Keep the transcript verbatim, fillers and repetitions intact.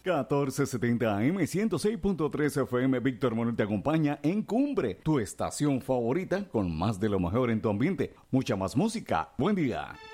catorce setenta A M, ciento seis punto tres F M. Víctor Manuel te acompaña en Cumbre, tu estación favorita con más de lo mejor en tu ambiente. Mucha más música. Buen día.